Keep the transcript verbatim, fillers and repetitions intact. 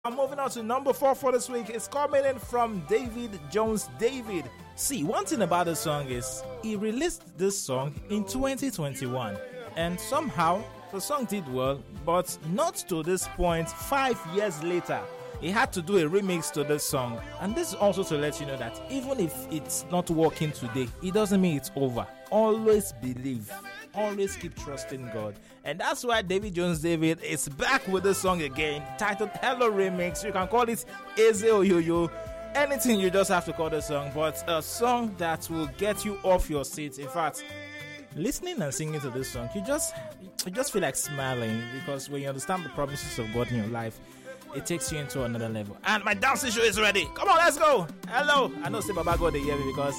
I'm moving on to number four for this week. It's coming in from David Jones David. See, one thing about the song is he released this song in twenty twenty-one, and somehow the song did well, but not to this point. Five years later, he had to do a remix to this song. And this is also to let you know that even if it's not working today, it doesn't mean it's over. Always believe. Always keep trusting God. And that's why David Jones David is back with the song again, titled Hello Remix. You can call it Eze Oyoyo. Anything, you just have to call the song. But a song that will get you off your seat. In fact, listening and singing to this song, you just you just feel like smiling, because when you understand the promises of God in your life, it takes you into another level. And my dancing show is ready. Come on, let's go. Hello. I know say Baba God they hear me, because